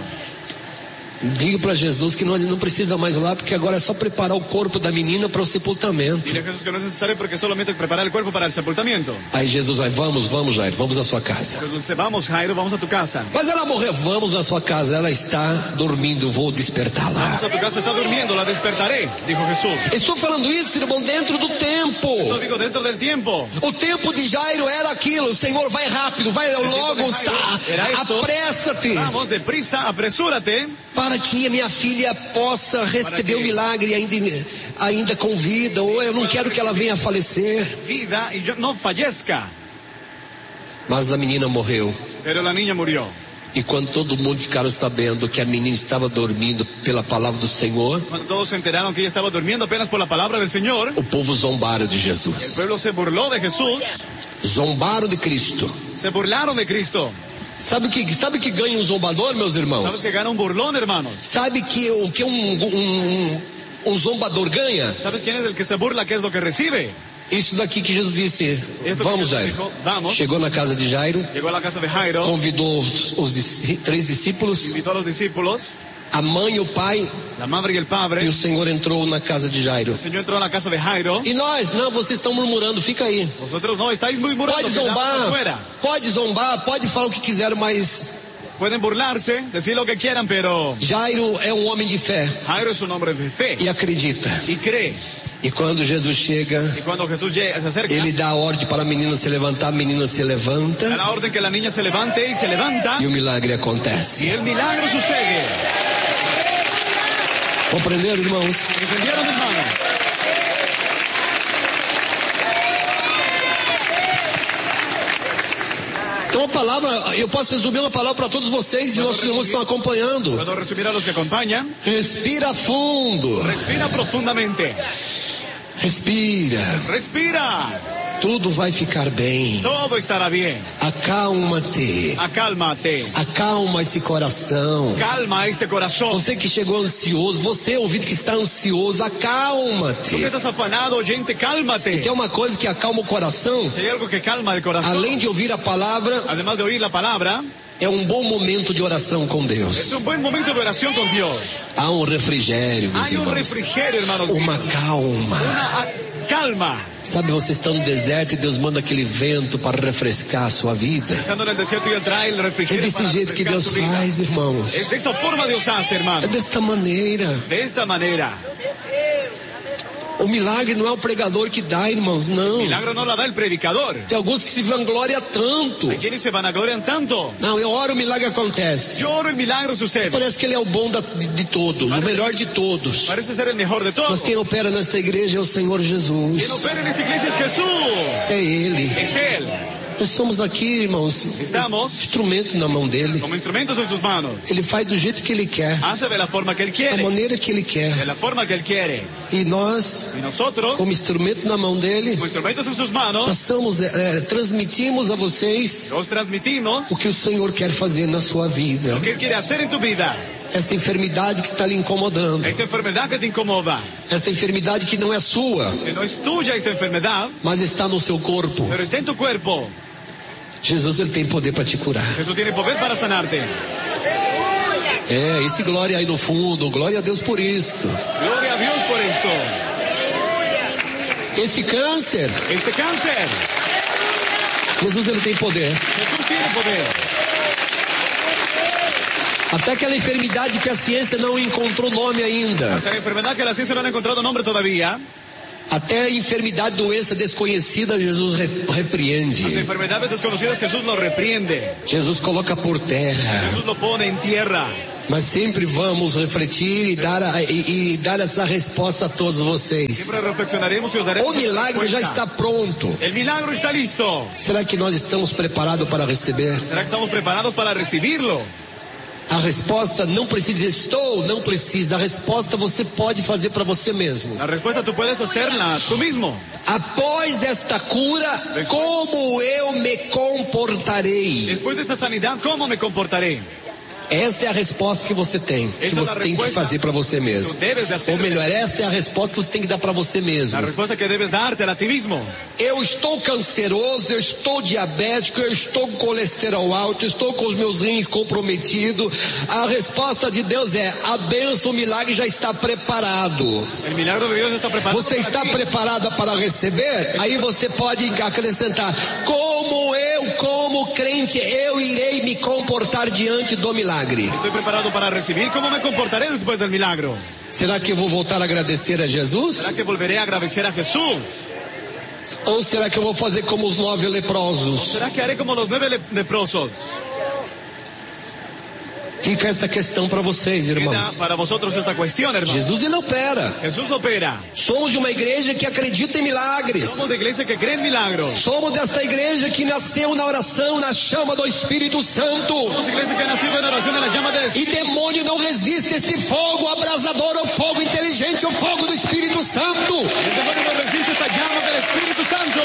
Speaker 2: Diga para Jesus que não, ele não precisa mais lá, porque agora é só preparar o corpo da menina para o sepultamento.
Speaker 3: Dile a Jesús que no es necesario porque solamente preparar el cuerpo para el sepultamiento.
Speaker 2: Aí Jesus vai, vamos, vamos, Jairo, vamos à sua casa.
Speaker 3: Jesús dice, vamos Jairo, vamos a tu casa.
Speaker 2: Mas ela morreu, vamos à sua casa, ela está dormindo, vou despertá-la.
Speaker 3: Vamos a tu casa, está durmiendo, la despertaré, dijo Jesús.
Speaker 2: Estou falando isso, irmão, dentro do tempo.
Speaker 3: Esto digo dentro del tiempo.
Speaker 2: O tempo de Jairo era aquilo, Senhor, vai rápido, vai logo, apressa-te.
Speaker 3: Vamos, deprisa, apresúrate.
Speaker 2: Para que a minha filha possa receber o milagre ainda, ainda com vida, ou eu não quero que ela venha a falecer.
Speaker 3: Vida y yo no fallezca.
Speaker 2: Mas a menina morreu.
Speaker 3: Pero la niña murió.
Speaker 2: E quando todo mundo ficaram sabendo que a menina estava dormindo pela palavra do Senhor,
Speaker 3: Cuando todos se enteraron que ella estaba durmiendo apenas por la palabra del Señor,
Speaker 2: o povo zombaram de
Speaker 3: el
Speaker 2: Jesus.
Speaker 3: pueblo se burló de Jesús,
Speaker 2: Zombaram de Cristo.
Speaker 3: se burlaron de Cristo.
Speaker 2: Sabe o que, sabe que ganha um zombador, meus
Speaker 3: ¿Sabes
Speaker 2: irmãos?
Speaker 3: que gana un burlón, hermanos?
Speaker 2: Sabe que o que um, um, um zombador ganha?
Speaker 3: ¿Sabes quién es el que se burla? ¿Qué es lo que recibe?
Speaker 2: Isso daqui que Jesus disse,
Speaker 3: Esto
Speaker 2: vamos
Speaker 3: que
Speaker 2: Jairo.
Speaker 3: dijo, vamos.
Speaker 2: Chegou na casa de Jairo,
Speaker 3: Llegó a la casa de Jairo,
Speaker 2: convidou os, os dis- três discípulos,
Speaker 3: invitó a los discípulos,
Speaker 2: a mãe, o pai,
Speaker 3: la madre y el
Speaker 2: e
Speaker 3: padre.
Speaker 2: o Senhor entrou na casa de Jairo.
Speaker 3: El Señor entró a la casa de Jairo.
Speaker 2: E nós, não, vocês estão murmurando, fica aí.
Speaker 3: Vosotros no, estáis muy murmurando.
Speaker 2: Pode
Speaker 3: quedaos
Speaker 2: zombar,
Speaker 3: afuera.
Speaker 2: pode zombar, pode falar o que quiser, mas
Speaker 3: Pueden burlarse, decir lo que quieran, pero
Speaker 2: Jairo é um homem de fé
Speaker 3: Jairo es un hombre de fe
Speaker 2: e acredita.
Speaker 3: y cree.
Speaker 2: E quando Jesus chega,
Speaker 3: Y cuando Jesús llega, se acerca,
Speaker 2: ele dá a ordem para a menina se levantar, a menina se
Speaker 3: da
Speaker 2: levanta
Speaker 3: la orden que la niña se levante y se levanta
Speaker 2: e o milagre
Speaker 3: y
Speaker 2: acontece.
Speaker 3: el milagro sucede.
Speaker 2: Compreenderam, irmãos?
Speaker 3: ¿Entendieron, hermanos?
Speaker 2: Então a palavra, eu posso resumir uma palavra para todos vocês e nossos irmãos que estão acompanhando.
Speaker 3: Puedo resumir a los que acompañan.
Speaker 2: Respira fundo.
Speaker 3: Respira profundamente.
Speaker 2: Respira.
Speaker 3: Respira.
Speaker 2: Tudo vai ficar bem.
Speaker 3: Todo estará bien.
Speaker 2: Acalma-te.
Speaker 3: Acálmate.
Speaker 2: Acalma esse coração.
Speaker 3: Calma este corazón.
Speaker 2: Você que chegou ansioso, você ouvido que está ansioso,
Speaker 3: Tú que
Speaker 2: acalma-te.
Speaker 3: estás afanado, oyente, cálmate.
Speaker 2: Tem uma coisa que acalma o coração,
Speaker 3: Si hay algo que calma el corazón,
Speaker 2: além de ouvir a palavra,
Speaker 3: además de oír la palabra,
Speaker 2: é um bom momento de oração com
Speaker 3: es
Speaker 2: Deus.
Speaker 3: un buen momento de oración con Dios.
Speaker 2: Há um refrigério, meus
Speaker 3: Hay un
Speaker 2: irmãos.
Speaker 3: refrigerio, hermanos.
Speaker 2: Uma calma.
Speaker 3: Una a- calma.
Speaker 2: Sabe, você está no deserto e Deus manda aquele vento para refrescar a sua vida.
Speaker 3: Estando en el desierto y él trae el
Speaker 2: É
Speaker 3: refrigerio
Speaker 2: desse
Speaker 3: para
Speaker 2: jeito que
Speaker 3: refrescar
Speaker 2: Deus
Speaker 3: su vida.
Speaker 2: faz, irmãos.
Speaker 3: Es de esa forma Dios hace,
Speaker 2: É
Speaker 3: hermano.
Speaker 2: desta maneira.
Speaker 3: De esta manera.
Speaker 2: O milagre não é o pregador que dá, irmãos, não.
Speaker 3: Milagro no la da el predicador.
Speaker 2: Tem alguns que se vangloriam tanto.
Speaker 3: Hay quienes se vanaglorian tanto.
Speaker 2: Não, eu oro, o milagre acontece.
Speaker 3: Yo oro, el milagro sucede.
Speaker 2: Parece que ele é o bom da- de, de todos, o melhor de todos.
Speaker 3: Parece ser el mejor de todos.
Speaker 2: Mas quem opera nesta igreja é o Senhor Jesus.
Speaker 3: Quien opera en esta iglesia es Jesús.
Speaker 2: É Ele.
Speaker 3: Es Él.
Speaker 2: Nós somos aqui, irmãos,
Speaker 3: Estamos
Speaker 2: instrumento na mão dele.
Speaker 3: como instrumentos en sus manos.
Speaker 2: Ele faz do jeito que ele quer,
Speaker 3: Hace de la forma que Él
Speaker 2: da
Speaker 3: quiere.
Speaker 2: maneira que ele quer.
Speaker 3: De la forma que Él quiere.
Speaker 2: E nós,
Speaker 3: Y nosotros,
Speaker 2: como instrumento na mão dele,
Speaker 3: como instrumentos en sus manos,
Speaker 2: passamos, é, transmitimos a vocês
Speaker 3: los transmitimos
Speaker 2: o que o Senhor quer fazer na sua vida.
Speaker 3: lo que Él quiere hacer en tu vida.
Speaker 2: Essa enfermidade que está lhe incomodando,
Speaker 3: Esta enfermedad que te incomoda,
Speaker 2: essa enfermidade que não é sua,
Speaker 3: que no es tuya esta enfermedad,
Speaker 2: mas está no seu corpo.
Speaker 3: pero está en tu cuerpo.
Speaker 2: Jesus, ele tem poder para te curar.
Speaker 3: Jesús tiene poder para sanarte.
Speaker 2: É, esse glória aí no fundo, glória a Deus por isso.
Speaker 3: Gloria a Dios por esto.
Speaker 2: Esse câncer,
Speaker 3: Este cáncer,
Speaker 2: Jesus, ele tem poder.
Speaker 3: Jesús tiene poder.
Speaker 2: Até aquela enfermidade que a ciência não encontrou nome ainda.
Speaker 3: Hasta la enfermedad que la ciencia no ha encontrado nombre todavía.
Speaker 2: Até a enfermidade, doença desconhecida, Jesus re- repreende.
Speaker 3: Las enfermedades desconocidas Jesús lo reprende.
Speaker 2: Jesus coloca por terra.
Speaker 3: Jesús lo pone en tierra.
Speaker 2: Mas sempre vamos refletir e dar, a, e, e dar essa resposta a todos vocês.
Speaker 3: Siempre reflexionaremos y os daremos
Speaker 2: O milagre já
Speaker 3: respuesta.
Speaker 2: está pronto.
Speaker 3: El milagro está listo.
Speaker 2: Será que nós estamos preparados para receber?
Speaker 3: ¿Será que estamos preparados para recibirlo?
Speaker 2: A resposta não precisa, estou, não precisa. A resposta você pode fazer para você mesmo.
Speaker 3: La respuesta tú puedes hacerla tú mismo.
Speaker 2: Após esta cura, como eu me comportarei?
Speaker 3: Después de esta sanidad, ¿cómo me comportaré?
Speaker 2: Esta é a resposta que você tem, que você tem que fazer para você mesmo. Ou melhor, essa é a resposta que você tem que dar para você mesmo.
Speaker 3: A resposta que deves darte a ti mesmo.
Speaker 2: Eu estou canceroso, eu estou diabético, eu estou com colesterol alto, eu estou com os meus rins comprometidos. A resposta de Deus é: a bênção, o milagre já está preparado.
Speaker 3: O milagre de Deus está preparado.
Speaker 2: Você está preparada para receber? Aí você pode acrescentar: como eu, como crente, eu irei me comportar diante do milagre.
Speaker 3: Estou preparado para receber. Como me comportaré depois do milagre?
Speaker 2: Será que eu vou voltar a agradecer a Jesus?
Speaker 3: Será que volverei a agradecer a Jesus?
Speaker 2: Ou será que eu vou fazer como os nove leprosos?
Speaker 3: Será que haré como os nove leprosos?
Speaker 2: Fica essa questão para vocês, irmãos.
Speaker 3: Para vosotros esta questão, irmãos.
Speaker 2: Jesus ele opera.
Speaker 3: Jesus opera.
Speaker 2: Somos de uma igreja que acredita em milagres.
Speaker 3: Somos de igreja que crê em milagros.
Speaker 2: Somos desta igreja que nasceu na oração, na chama do Espírito Santo.
Speaker 3: Somos igreja que nasceu na oração, na chama do Espírito.
Speaker 2: E demônio não resiste esse fogo abrasador, o fogo inteligente, o fogo do Espírito Santo.
Speaker 3: El demonio no resiste esta llama del Espíritu Santo.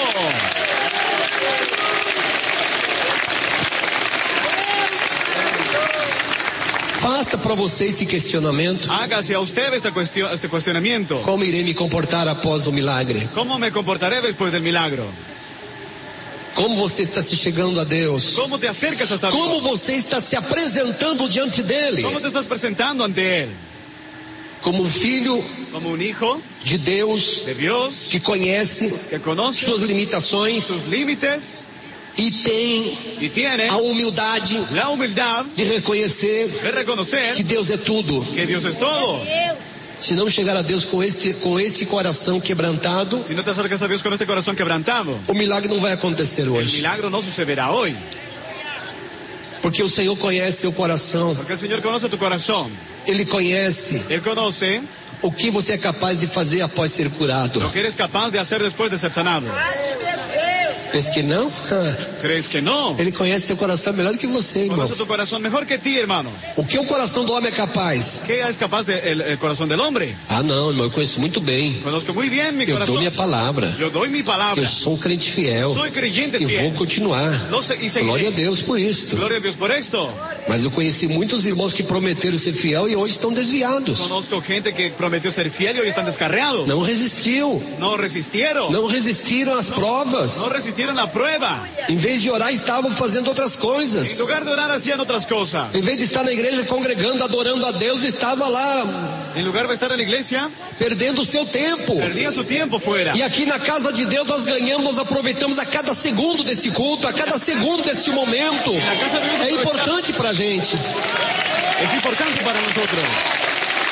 Speaker 2: Faça para você esse questionamento.
Speaker 3: Hágase a usted esta cuestión, este cuestionamiento.
Speaker 2: Como irei me comportar após o milagre?
Speaker 3: Como me comportaré después del milagro?
Speaker 2: Como você está se chegando a Deus?
Speaker 3: Como te acercas hasta Deus?
Speaker 2: Como você está se apresentando diante dele?
Speaker 3: Como te estás presentando ante él?
Speaker 2: Como um filho,
Speaker 3: como um hijo
Speaker 2: de Deus,
Speaker 3: de Deus,
Speaker 2: que conhece
Speaker 3: que conoce
Speaker 2: suas limitações,
Speaker 3: sus límites,
Speaker 2: e tem
Speaker 3: y tiene
Speaker 2: a humildade
Speaker 3: la humildad
Speaker 2: de reconhecer
Speaker 3: de reconocer
Speaker 2: que Deus é tudo.
Speaker 3: Que Deus é todo.
Speaker 2: Se não chegar a Deus com este, com este coração quebrantado,
Speaker 3: se não te acercas a Deus com este coração quebrantado,
Speaker 2: o milagre não vai acontecer hoje.
Speaker 3: O milagre não sucederá hoje.
Speaker 2: Porque o Senhor conhece seu coração.
Speaker 3: Porque o Senhor conhece tu coração.
Speaker 2: Ele conhece.
Speaker 3: Ele conhece
Speaker 2: o que você é capaz de fazer após ser curado.
Speaker 3: O que eres capaz de fazer depois de ser sanado.
Speaker 2: Pensa que não?
Speaker 3: ¿Crees que não?
Speaker 2: Ele conhece seu coração melhor do que você, irmão.
Speaker 3: Conhece tu coração melhor que ti, irmão.
Speaker 2: O que o coração do homem é capaz?
Speaker 3: Que é capaz de, el, el coração do homem?
Speaker 2: Ah, não, irmão, eu conheço muito bem.
Speaker 3: Conozco muito bem meu
Speaker 2: eu
Speaker 3: coração.
Speaker 2: Eu dou minha palavra.
Speaker 3: Eu dou minha palavra.
Speaker 2: Eu sou um crente fiel.
Speaker 3: Sou crente
Speaker 2: e
Speaker 3: fiel.
Speaker 2: vou continuar.
Speaker 3: Se,
Speaker 2: Glória a Deus por isto.
Speaker 3: Glória a Deus por isto.
Speaker 2: Mas eu conheci muitos irmãos que prometeram ser fiel e hoje estão desviados.
Speaker 3: Conozco gente que prometeu ser fiel e hoje estão descarriados.
Speaker 2: Não resistiu.
Speaker 3: Não resistiram.
Speaker 2: Não resistiram às
Speaker 3: não,
Speaker 2: provas.
Speaker 3: Não resistiram à prova.
Speaker 2: Em vez de orar, estavam fazendo outras coisas.
Speaker 3: Em lugar de orar, faziam outras coisas.
Speaker 2: Em vez de estar na igreja congregando, adorando a Deus, estava lá.
Speaker 3: Em lugar de estar na igreja,
Speaker 2: perdendo o seu tempo.
Speaker 3: Perdia seu tempo fora.
Speaker 2: E aqui na casa de Deus nós ganhamos, nós aproveitamos a cada segundo desse culto, a cada segundo desse momento. É importante para a gente.
Speaker 3: É importante para nós.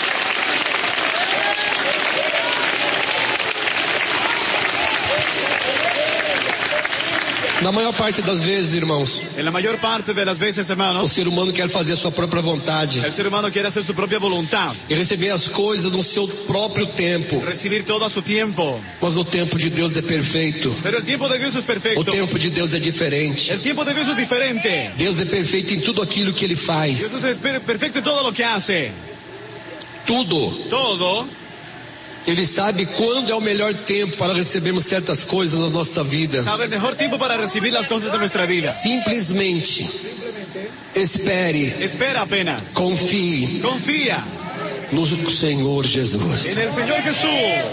Speaker 2: Na maior parte das vezes, irmãos,
Speaker 3: na maior parte das vezes, hermanos,
Speaker 2: o ser humano quer fazer a sua própria vontade.
Speaker 3: O ser humano quer fazer sua própria vontade
Speaker 2: e receber as coisas no seu próprio tempo.
Speaker 3: Receber todo a seu tempo.
Speaker 2: Mas o tempo de Deus é perfeito.
Speaker 3: Pero el tiempo de Deus é perfeito.
Speaker 2: O tempo de Deus é diferente.
Speaker 3: O tempo de Deus é diferente.
Speaker 2: Deus é perfeito em tudo aquilo que Ele faz.
Speaker 3: Deus é perfeito em tudo o que hace.
Speaker 2: Tudo.
Speaker 3: Todo.
Speaker 2: Ele sabe quando é o melhor tempo para recebermos certas coisas na nossa vida.
Speaker 3: Sabe o melhor tempo para receber as coisas da nossa vida.
Speaker 2: Simplesmente. Espere.
Speaker 3: Espera apenas.
Speaker 2: Confie.
Speaker 3: Confia.
Speaker 2: No Senhor Jesus.
Speaker 3: En el Señor Jesús.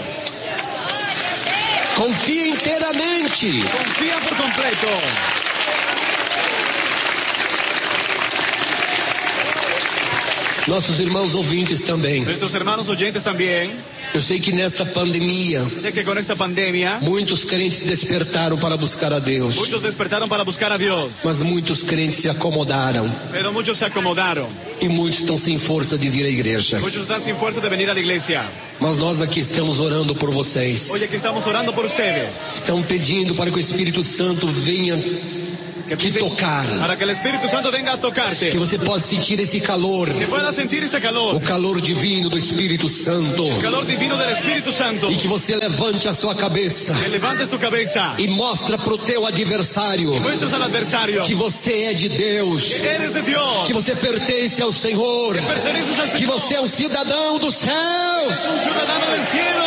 Speaker 2: Confia inteiramente.
Speaker 3: Confia por completo.
Speaker 2: Nossos irmãos ouvintes também.
Speaker 3: Nossos irmãos ouvintes também.
Speaker 2: Eu sei que nesta pandemia,
Speaker 3: sei que com esta pandemia,
Speaker 2: muitos crentes despertaram para buscar a Deus.
Speaker 3: Muitos despertaram para buscar a Deus.
Speaker 2: Mas muitos crentes se acomodaram.
Speaker 3: Pero muitos se acomodaram.
Speaker 2: E muitos estão sem força de vir à igreja.
Speaker 3: Muitos estão sem força de vir à igreja.
Speaker 2: Mas nós aqui estamos orando por vocês.
Speaker 3: Hoje aqui estamos orando por vocês.
Speaker 2: Estão pedindo para que o Espírito Santo venha te tocar.
Speaker 3: Para que o Espírito Santo venha a tocar-te.
Speaker 2: Que você possa sentir esse calor.
Speaker 3: Que pueda sentir este calor.
Speaker 2: O calor divino do Espírito Santo.
Speaker 3: O calor divino do Espírito Santo.
Speaker 2: E que você levante a sua cabeça.
Speaker 3: Que levantes tu cabeça.
Speaker 2: E mostra pro teu adversário.
Speaker 3: E mostra ao adversário.
Speaker 2: Que você é de Deus.
Speaker 3: Que eres de Deus.
Speaker 2: Que você pertence ao Senhor.
Speaker 3: Que pertences ao Senhor.
Speaker 2: Que você é um cidadão dos céus.
Speaker 3: És um cidadão do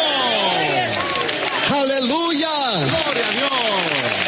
Speaker 3: céu.
Speaker 2: Aleluia.
Speaker 3: Glória a Deus.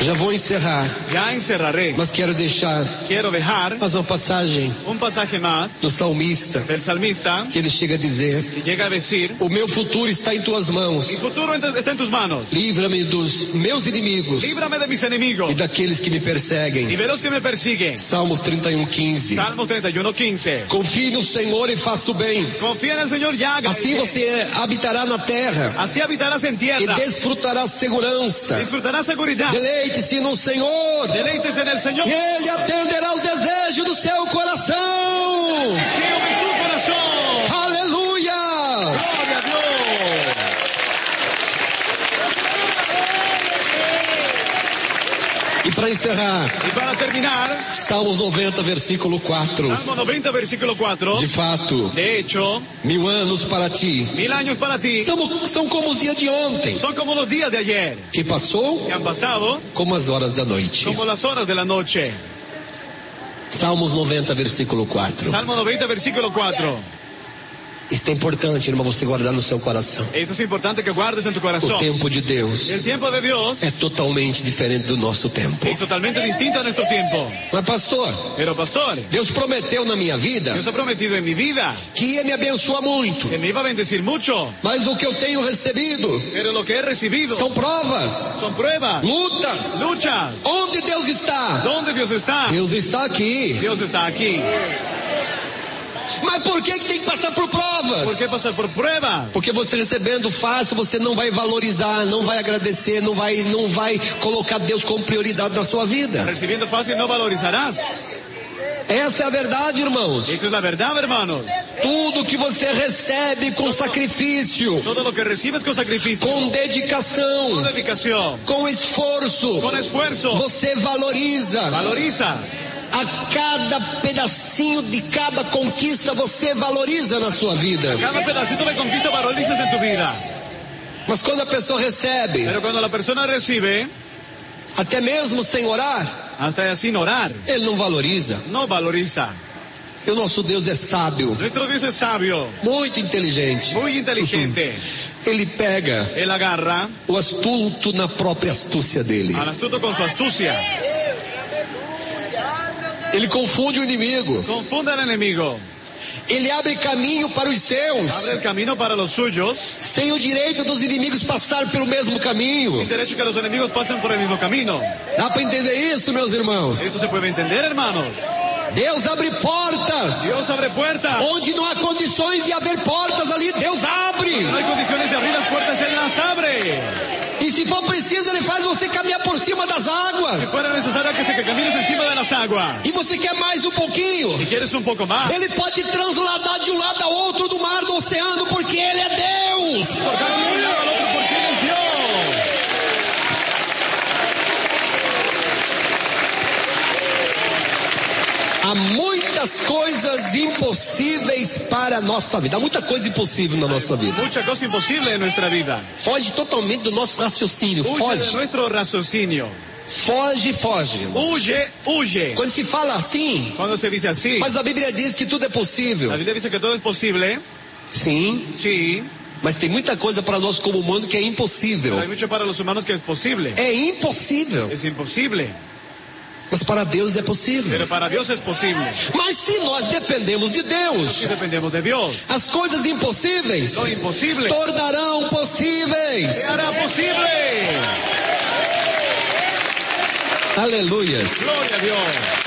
Speaker 2: Já vou encerrar.
Speaker 3: Ya encerraré.
Speaker 2: Mas quero deixar
Speaker 3: Quiero dejar
Speaker 2: mais uma passagem
Speaker 3: un pasaje más
Speaker 2: do salmista,
Speaker 3: del salmista
Speaker 2: que ele chega a dizer:
Speaker 3: que llega a decir:
Speaker 2: o meu futuro está em tuas mãos.
Speaker 3: mi futuro está en tus manos.
Speaker 2: Livra-me dos meus inimigos
Speaker 3: Líbrame de mis enemigos
Speaker 2: e daqueles que me
Speaker 3: y
Speaker 2: perseguem.
Speaker 3: de los que me persiguen.
Speaker 2: Salmos trinta e um, quinze.
Speaker 3: Salmos treinta y uno, quince.
Speaker 2: Confie no Senhor e faça o bem.
Speaker 3: Confía en el Señor y haga el
Speaker 2: Assim
Speaker 3: bien.
Speaker 2: você habitará na terra
Speaker 3: Así habitarás en
Speaker 2: e
Speaker 3: tierra.
Speaker 2: desfrutará segurança.
Speaker 3: Disfrutarás seguridad.
Speaker 2: Deleite-se no Senhor
Speaker 3: Deleites en el Señor.
Speaker 2: e Ele atenderá os desejos do seu coração.
Speaker 3: Deseo de tu corazón.
Speaker 2: Aleluia!
Speaker 3: Gloria a Dios.
Speaker 2: E para encerrar,
Speaker 3: Y para terminar,
Speaker 2: Salmos noventa, versículo quatro.
Speaker 3: Salmo noventa, versículo cuatro.
Speaker 2: De fato,
Speaker 3: De hecho,
Speaker 2: mil anos para ti
Speaker 3: mil años para ti
Speaker 2: são, são como os dias de ontem,
Speaker 3: son como los días de ayer,
Speaker 2: que passou
Speaker 3: que han pasado
Speaker 2: como as horas da noite.
Speaker 3: como las horas de la noche.
Speaker 2: Salmos noventa, versículo quatro.
Speaker 3: Salmo noventa, versículo cuatro.
Speaker 2: Isso é importante, irmão, você guardar no seu coração.
Speaker 3: Esto es importante que guardes en tu
Speaker 2: O
Speaker 3: corazón.
Speaker 2: tempo de Deus
Speaker 3: El tiempo de Dios
Speaker 2: é totalmente diferente do nosso tempo.
Speaker 3: es totalmente distinto a nuestro tiempo.
Speaker 2: Mas pastor,
Speaker 3: Pero pastor,
Speaker 2: Deus prometeu na minha vida
Speaker 3: Dios ha prometido en mi vida
Speaker 2: que ia me abençoar muito.
Speaker 3: que me iba a bendecir mucho,
Speaker 2: Mas o que eu tenho recebido
Speaker 3: pero lo que he recibido
Speaker 2: são provas,
Speaker 3: son pruebas,
Speaker 2: lutas.
Speaker 3: luchas.
Speaker 2: Onde Deus está?
Speaker 3: ¿Dónde Dios está?
Speaker 2: Deus está aqui.
Speaker 3: Dios está aquí.
Speaker 2: Mas por que que tem que passar por
Speaker 3: ¿Por
Speaker 2: provas?
Speaker 3: qué pasar por pruebas?
Speaker 2: Porque você recebendo fácil, você não vai valorizar, não vai agradecer, não vai, não vai colocar Deus como prioridade na sua vida.
Speaker 3: Recibiendo fácil no valorizarás.
Speaker 2: Essa é a verdade, irmãos.
Speaker 3: Esto es la verdad, hermanos.
Speaker 2: Tudo que você recebe com sacrifício,
Speaker 3: Todo lo que recibes con sacrificio,
Speaker 2: com
Speaker 3: con
Speaker 2: dedicação,
Speaker 3: dedicación,
Speaker 2: com esforço,
Speaker 3: con esfuerzo,
Speaker 2: você valoriza.
Speaker 3: valoriza.
Speaker 2: A cada pedacinho de cada conquista você valoriza na sua vida.
Speaker 3: Cada pedacito de conquista valorizas en tu vida.
Speaker 2: Mas quando a pessoa recebe,
Speaker 3: Pero cuando la persona recibe,
Speaker 2: até mesmo sem orar,
Speaker 3: hasta sin orar,
Speaker 2: ele não valoriza.
Speaker 3: no valoriza.
Speaker 2: E o nosso Deus é sábio,
Speaker 3: Nuestro Dios es sabio,
Speaker 2: muito inteligente.
Speaker 3: muy inteligente.
Speaker 2: Ele pega
Speaker 3: Él agarra
Speaker 2: o astuto na própria astúcia dele.
Speaker 3: al astuto con su astucia.
Speaker 2: Ele confunde o inimigo.
Speaker 3: Confunde al enemigo.
Speaker 2: Ele abre caminho para os seus,
Speaker 3: Abre el camino para los suyos.
Speaker 2: sem o direito dos inimigos passar pelo mesmo caminho.
Speaker 3: Sin derecho que los enemigos pasen por el mismo camino.
Speaker 2: Dá para entender isso, meus irmãos?
Speaker 3: Esto se puede entender, hermanos.
Speaker 2: Deus abre portas.
Speaker 3: Dios abre puertas.
Speaker 2: Onde não há condições de haver portas ali, Deus abre.
Speaker 3: No hay condiciones de abrir las puertas, Él las abre.
Speaker 2: E se for preciso, Ele faz você caminhar por cima das
Speaker 3: Si
Speaker 2: águas.
Speaker 3: fuera necesario que se que camines encima de las aguas.
Speaker 2: E você quer mais um pouquinho?
Speaker 3: Si quieres un poco más,
Speaker 2: Ele pode transladar de um lado a outro do mar, do oceano, porque Ele é Deus.
Speaker 3: por cada un lado al otro, porque Él es Dios.
Speaker 2: Há muitas coisas impossíveis para a nossa vida. Há muita coisa impossível na nossa vida.
Speaker 3: Mucha cosa imposible en nuestra vida.
Speaker 2: Foge totalmente do nosso raciocínio.
Speaker 3: Huye de
Speaker 2: Foge.
Speaker 3: nuestro raciocinio.
Speaker 2: Foge, foge. irmão.
Speaker 3: Huye, huye.
Speaker 2: Quando se fala assim,
Speaker 3: Cuando se dice así,
Speaker 2: mas a Bíblia diz que tudo é possível.
Speaker 3: la Biblia dice que todo es posible.
Speaker 2: Sim,
Speaker 3: Sí,
Speaker 2: mas tem muita coisa para nós como humano que é impossível.
Speaker 3: pero hay mucho para los humanos que es posible.
Speaker 2: É impossível.
Speaker 3: Es imposible,
Speaker 2: Mas para Deus é possível.
Speaker 3: pero para Dios es posible.
Speaker 2: Mas se nós dependemos de Deus,
Speaker 3: Si dependemos de Dios,
Speaker 2: as coisas impossíveis
Speaker 3: lo imposible
Speaker 2: tornarão possíveis.
Speaker 3: se hará posible.
Speaker 2: Aleluias.
Speaker 3: Gloria a Dios.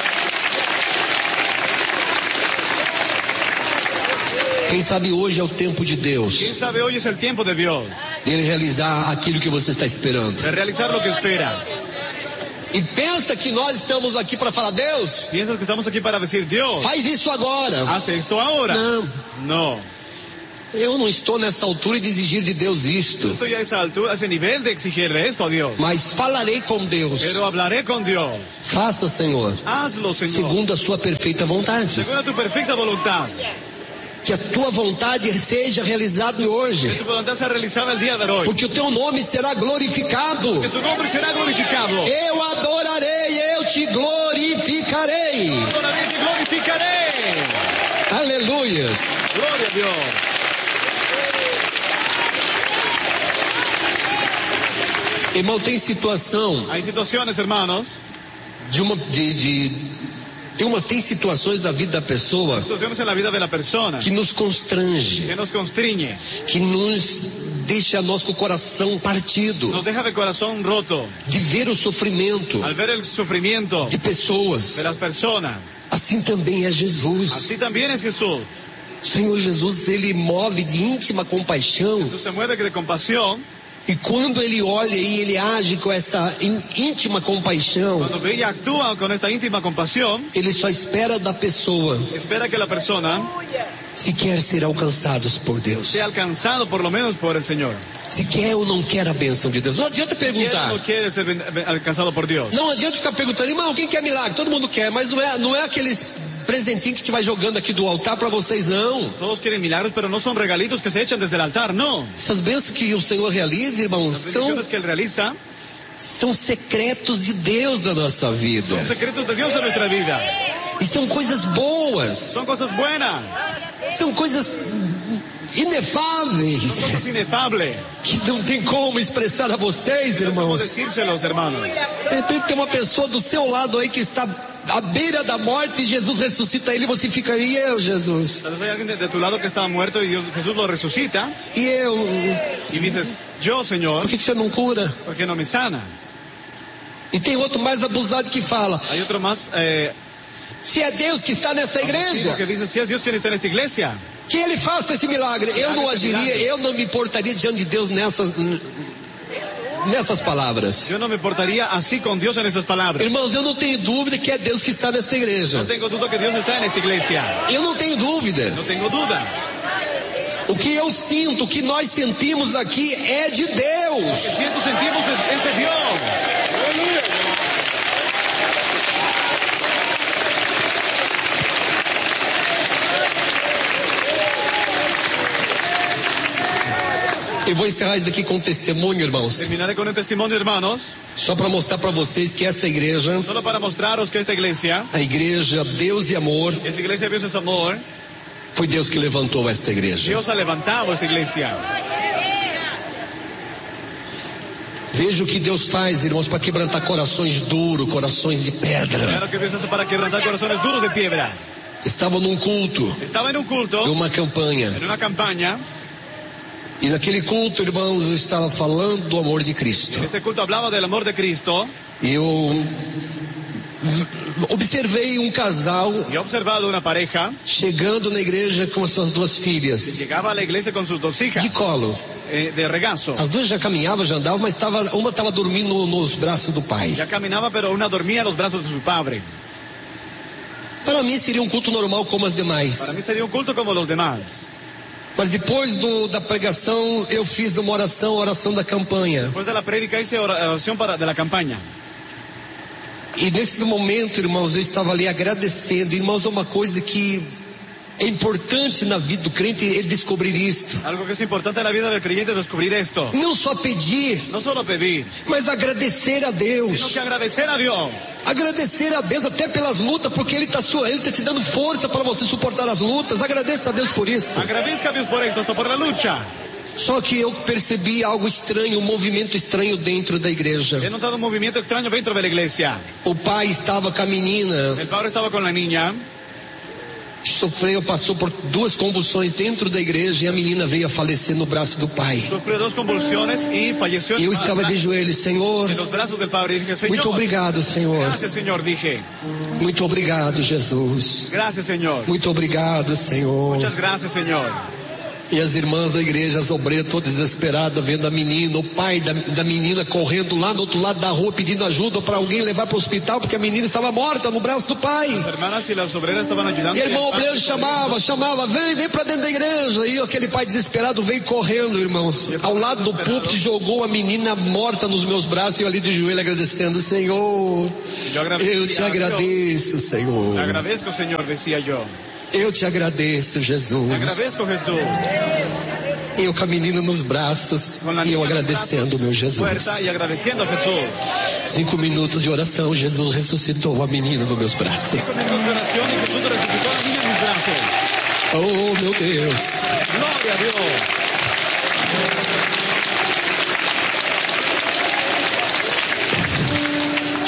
Speaker 2: Quem sabe hoje é o tempo de Deus,
Speaker 3: ¿Quién sabe hoy es el tiempo de Dios?
Speaker 2: de Ele realizar aquilo que você está esperando.
Speaker 3: De realizar lo que espera.
Speaker 2: E pensa que nós estamos aqui para falar, Deus,
Speaker 3: ¿Piensas que estamos aquí para decir Dios,
Speaker 2: faz isso agora.
Speaker 3: hace esto ahora?
Speaker 2: Não,
Speaker 3: No.
Speaker 2: eu não estou nessa altura de exigir de Deus isto.
Speaker 3: Estoy a esa altura, a ese nivel de exigirle esto a Dios.
Speaker 2: Mas falarei com Deus.
Speaker 3: Pero hablaré con Dios.
Speaker 2: Faça, Senhor,
Speaker 3: Hazlo, Señor,
Speaker 2: segundo a sua perfeita vontade.
Speaker 3: según a tu perfecta voluntad.
Speaker 2: Que a tua vontade seja realizada hoje.
Speaker 3: Tu voluntad sea realizada el día de hoy.
Speaker 2: Porque o teu nome será glorificado.
Speaker 3: Que tu nombre será glorificado.
Speaker 2: Eu adorarei, eu te glorificarei.
Speaker 3: Adoraré y glorificaré.
Speaker 2: Aleluias.
Speaker 3: Gloria a Dios.
Speaker 2: Irmão, tem situação.
Speaker 3: Hay situaciones, hermanos.
Speaker 2: De uma, de, de, tem, uma, tem situações da vida da pessoa.
Speaker 3: Situaciones en la vida de la persona.
Speaker 2: Que nos constrange.
Speaker 3: Que nos constriñe.
Speaker 2: Que nos deixa nós com o coração partido.
Speaker 3: Nos deja de corazón roto.
Speaker 2: De ver o sofrimento.
Speaker 3: Al ver el sufrimiento.
Speaker 2: De pessoas.
Speaker 3: De las personas.
Speaker 2: Assim também é Jesus.
Speaker 3: Así también es Jesús.
Speaker 2: Senhor Jesus, ele move de íntima compaixão.
Speaker 3: Jesús se mueve de compasión.
Speaker 2: E quando ele olha e ele age com essa íntima compaixão,
Speaker 3: quando ele atua com esta íntima compaixão,
Speaker 2: ele só espera da pessoa,
Speaker 3: espera que a persona,
Speaker 2: se quer ser alcançados por Deus,
Speaker 3: seja alcançado por lo menos por el Señor.
Speaker 2: Se quer ou não quer a bênção de Deus. Não adianta perguntar.
Speaker 3: Não quer ser alcançado por Deus.
Speaker 2: Não adianta ficar perguntando, irmão, quem quer milagre? Todo mundo quer, mas não é, não é aqueles presentinho que te vai jogando aqui do altar para vocês, não.
Speaker 3: Todos querem milagres, mas não são regalitos que se echan desde o altar, não.
Speaker 2: Essas bênçãos que o Senhor realiza, irmãos, são,
Speaker 3: que ele realiza,
Speaker 2: são secretos de Deus na nossa vida.
Speaker 3: São secretos de Deus na nossa vida.
Speaker 2: E são coisas boas.
Speaker 3: São coisas buenas.
Speaker 2: São coisas inefáveis.
Speaker 3: São coisas inefáveis.
Speaker 2: Que não tem como expressar a vocês, irmãos.
Speaker 3: Decírselos, hermanos.
Speaker 2: De repente tem uma pessoa do seu lado aí que está à beira da morte e Jesus ressuscita ele e você fica aí, eu, Jesus.
Speaker 3: Talvez hay alguien de tu lado que estava morto e Jesus lo ressuscita.
Speaker 2: E eu.
Speaker 3: E dices, eu, Senhor.
Speaker 2: Por que você não cura?
Speaker 3: Por que não me sana?
Speaker 2: E tem outro mais abusado que fala.
Speaker 3: Hay outro mais. Eh,
Speaker 2: se é Deus que está nessa igreja.
Speaker 3: Que diz, se é Deus que está nesta igreja.
Speaker 2: Que ele faça esse milagre. Eu não agiria, eu não me portaria diante de Deus nessas. Nessas palavras.
Speaker 3: Eu não me portaria assim com Deus nessas palavras.
Speaker 2: Irmãos, eu não tenho dúvida que é Deus que está nesta igreja.
Speaker 3: Não tenho dúvida que Deus está nesta igreja.
Speaker 2: Eu não tenho dúvida.
Speaker 3: Não tenho dúvida.
Speaker 2: O que eu sinto, o que nós sentimos aqui é de Deus.
Speaker 3: O que sinto, sentimos é de Deus. Aleluia.
Speaker 2: Eu vou encerrar isso aqui com um testemunho, irmãos.
Speaker 3: Terminaré com um testemunho, irmãos.
Speaker 2: Só para mostrar para vocês que esta igreja,
Speaker 3: só para mostrar-vos que esta igreja,
Speaker 2: a igreja Deus e Amor,
Speaker 3: essa igreja Deus e Amor,
Speaker 2: foi Deus que levantou esta igreja.
Speaker 3: Deus ha levantado esta igreja.
Speaker 2: Veja o que Deus faz, irmãos, para quebrantar corações duros, corações de pedra.
Speaker 3: Claro que Deus faz para quebrantar corações duros de pedra.
Speaker 2: Estava num culto.
Speaker 3: Estava em um culto.
Speaker 2: Em uma campanha.
Speaker 3: Em uma campanha.
Speaker 2: E naquele culto, irmãos, eu estava falando do amor de Cristo.
Speaker 3: Esse culto falava do amor de Cristo.
Speaker 2: E eu observei um casal.
Speaker 3: E observado uma pareja.
Speaker 2: Chegando na igreja com as suas duas filhas.
Speaker 3: Chegava à igreja com suas duas filhas.
Speaker 2: De colo.
Speaker 3: De regaço.
Speaker 2: As duas já caminhavam, já andavam, mas tava, uma estava dormindo nos braços do pai.
Speaker 3: Já caminhava, mas uma dormia nos braços de seu padre.
Speaker 2: Para mim seria um culto normal como as demais.
Speaker 3: Para mim seria um culto como os demais.
Speaker 2: Mas depois do, da pregação, eu fiz uma oração, oração da campanha.
Speaker 3: Depois da prédica, hice oração para da campanha.
Speaker 2: E nesse momento, irmãos, eu estava ali agradecendo. Irmãos, é uma coisa que é importante na vida do crente ele descobrir isto.
Speaker 3: Algo que é importante na vida do crente é descobrir isto.
Speaker 2: Não só pedir,
Speaker 3: não só pedir,
Speaker 2: mas agradecer a Deus.
Speaker 3: Sino que agradecer a Deus.
Speaker 2: Agradecer a Deus até pelas lutas, porque Ele está ele tá te dando força para você suportar as lutas. Agradeça a Deus por isso.
Speaker 3: Agradeça a Deus por isso, por a luta.
Speaker 2: Só que eu percebi algo estranho, um movimento estranho dentro da igreja.
Speaker 3: Eu notado um movimento estranho dentro da igreja.
Speaker 2: O pai estava com a menina.
Speaker 3: O pai estava com a menina.
Speaker 2: Sofreu, passou por duas convulsões dentro da igreja e a menina veio a falecer no braço do pai.
Speaker 3: Sofreu duas convulsões e faleceu.
Speaker 2: Eu estava de joelhos, Senhor.
Speaker 3: Nos braços do Padre, dije, Senhor.
Speaker 2: Muito obrigado, Senhor.
Speaker 3: Graças, Senhor, dije.
Speaker 2: Muito obrigado, Jesus.
Speaker 3: Graças, Senhor.
Speaker 2: Muito obrigado, Senhor.
Speaker 3: Muitas graças, Senhor.
Speaker 2: E as irmãs da igreja, as obreiras, todas desesperadas, vendo a menina, o pai da, da menina correndo lá no outro lado da rua, pedindo ajuda para alguém levar para o hospital, porque a menina estava morta no braço do pai.
Speaker 3: As irmãs e as obreiras estavam ajudando.
Speaker 2: E o irmão obreiro chamava, chamava, vem, vem para dentro da igreja. E aquele pai desesperado veio correndo, irmãos. Ao lado do púlpito, jogou a menina morta nos meus braços e eu ali de joelho agradecendo, Senhor. Eu te agradeço, Senhor.
Speaker 3: Eu agradeço, Senhor, dizia eu.
Speaker 2: Eu te agradeço, Jesus.
Speaker 3: Agradeço, Jesus.
Speaker 2: Eu com a menina nos braços e eu agradecendo, meu Jesus.
Speaker 3: E agradecendo a Jesus.
Speaker 2: Cinco minutos de oração, Jesus ressuscitou a menina nos meus braços.
Speaker 3: Cinco minutos de oração e Jesus ressuscitou a menina nos braços.
Speaker 2: Oh, meu Deus.
Speaker 3: Glória a Deus.